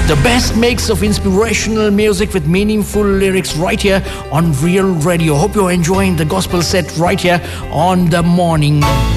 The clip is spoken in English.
The best mix of inspirational music with meaningful lyrics right here on Real Radio. Hope you're enjoying the gospel set right here on The Morning.